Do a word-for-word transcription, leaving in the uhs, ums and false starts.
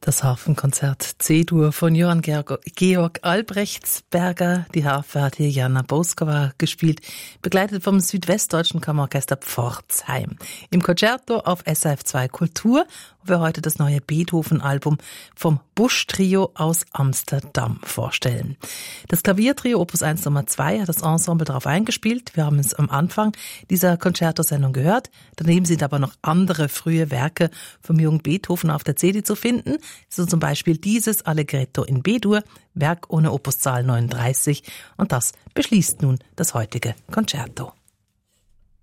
Das Harfenkonzert C-Dur von Johann Georg Albrechtsberger. Die Harfe hat hier Jana Bouskova gespielt, begleitet vom Südwestdeutschen Kammerorchester Pforzheim. Im Concerto auf S R F zwei Kultur, wo wir heute das neue Beethoven-Album vom Busch-Trio aus Amsterdam vorstellen. Das Klaviertrio Opus eins Nummer zwei hat das Ensemble darauf eingespielt. Wir haben es am Anfang dieser Concerto-Sendung gehört. Daneben sind aber noch andere frühe Werke vom jungen Beethoven auf der C D zu finden. So zum Beispiel dieses Allegretto in B-Dur, Werk ohne Opuszahl neununddreißig. Und das beschließt nun das heutige Concerto.